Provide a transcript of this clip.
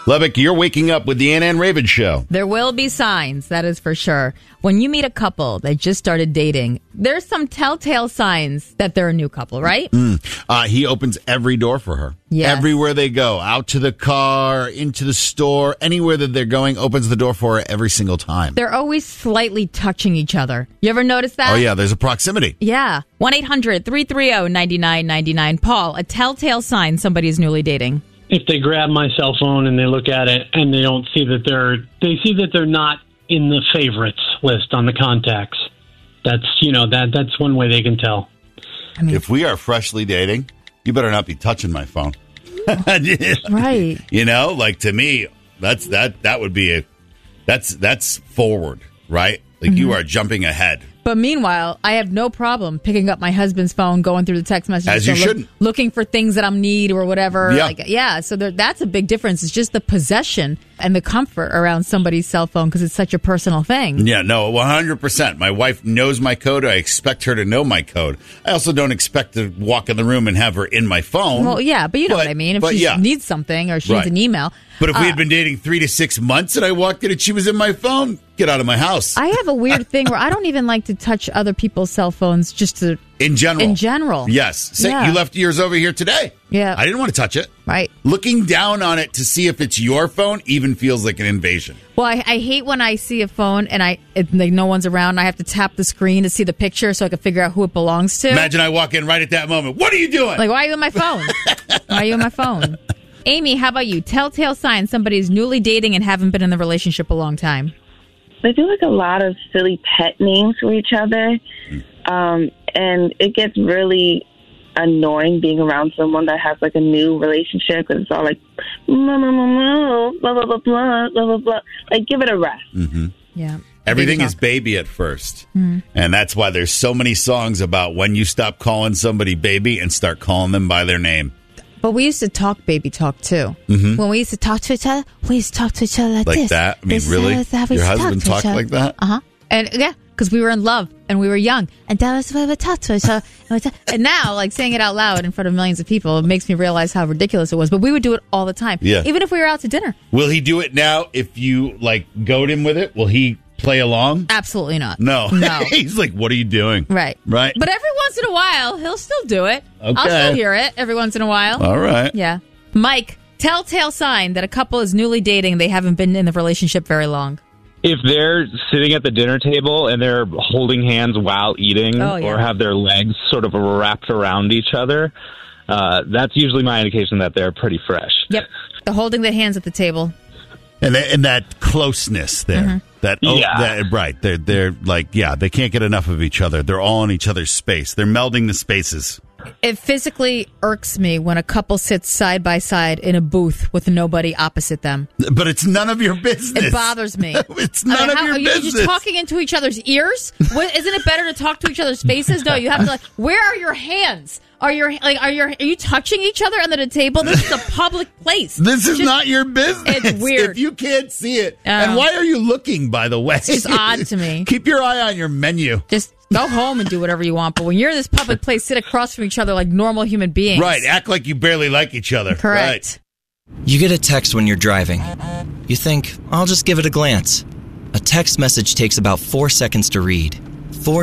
Lubbock, you're waking up with the Ann and Raven Show. There will be signs, that is for sure. When you meet a couple that just started dating, there's some telltale signs that they're a new couple, right? He opens every door for her. Yes. Everywhere they go, out to the car, into the store, anywhere that they're going, opens the door for her every single time. They're always slightly touching each other. You ever notice that? Oh, yeah, there's a proximity. Yeah. 1-800-330-9999. Paul, a telltale sign somebody is newly dating. If they grab my cell phone and they look at it and they don't see that they're not in the favorites list on the contacts. That's one way they can tell. I mean, if we are freshly dating, you better not be touching my phone. Right. To me, that would be that's forward, right? Like you are jumping ahead. But meanwhile, I have no problem picking up my husband's phone, going through the text messages. As you shouldn't. Looking for things that I need or whatever. Yeah. So that's a big difference. It's just the possession and the comfort around somebody's cell phone because it's such a personal thing. Yeah, no, 100%. My wife knows my code. I expect her to know my code. I also don't expect to walk in the room and have her in my phone. Well, yeah, but you know what I mean. If she needs something or she needs an email. But if we had been dating 3 to 6 months and I walked in and she was in my phone, get out of my house. I have a weird thing where I don't even like to touch other people's cell phones just to... In general. Yes. You left yours over here today. Yeah. I didn't want to touch it. Right. Looking down on it to see if it's your phone even feels like an invasion. Well, I hate when I see a phone and no one's around and I have to tap the screen to see the picture so I can figure out who it belongs to. Imagine I walk in right at that moment. What are you doing? Like, why are you on my phone? Why are you on my phone? Amy, how about you? Telltale sign somebody's newly dating and haven't been in the relationship a long time. They do a lot of silly pet names for each other. And it gets really annoying being around someone that has a new relationship because it's all like, blah, blah, blah, blah, blah, blah, blah, blah, blah. Give it a rest. Mm-hmm. Yeah. Everything is baby at first. Mm-hmm. And that's why there's so many songs about when you stop calling somebody baby and start calling them by their name. But we used to talk baby talk, too. Mm-hmm. When we used to talk to each other, we used to talk to each other like this. Like that? I mean, really? Your husband talked like that? Uh-huh. And, yeah, because we were in love and we were young. And that was the way we talked to each other. And now, saying it out loud in front of millions of people, it makes me realize how ridiculous it was. But we would do it all the time. Yeah. Even if we were out to dinner. Will he do it now if you, goad him with it? Will he play along? Absolutely not. No. He's like, what are you doing? Right. Right. But every once in a while, he'll still do it. Okay. I'll still hear it every once in a while. All right. Yeah. Mike, telltale sign that a couple is newly dating, they haven't been in the relationship very long. If they're sitting at the dinner table and they're holding hands while eating or have their legs sort of wrapped around each other, that's usually my indication that they're pretty fresh. Yep. The holding the hands at the table. And that closeness there. Mm-hmm. Right. They're they can't get enough of each other. They're all in each other's space. They're melding the spaces. It physically irks me when a couple sits side by side in a booth with nobody opposite them. But it's none of your business. It bothers me. It's none of your business. Are you talking into each other's ears? Isn't it better to talk to each other's faces? No, you have to where are your hands? Are you touching each other under the table? This is a public place. This is not your business. It's weird. If you can't see it. And why are you looking, by the way? It's just odd to me. Keep your eye on your menu. Just go home and do whatever you want. But when you're in this public place, sit across from each other like normal human beings. Right. Act like you barely like each other. Correct. Right. You get a text when you're driving. You think, I'll just give it a glance. A text message takes about 4 seconds to read.